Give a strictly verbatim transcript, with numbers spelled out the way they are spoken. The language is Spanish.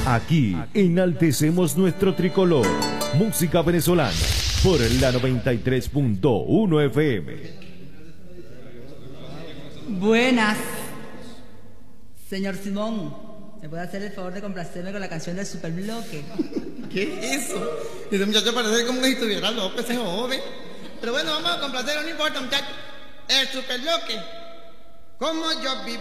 Aquí enaltecemos nuestro tricolor. Música venezolana por la noventa y tres punto uno F M. Buenas. Señor Simón, ¿me puede hacer el favor de complacerme con la canción del Superbloque? ¿Qué es eso? Ese muchacho parece como que si estuviera loco, ese joven. Pero bueno, vamos a complacerlo, no importa, muchacho. El Superbloque. Como yo vivo.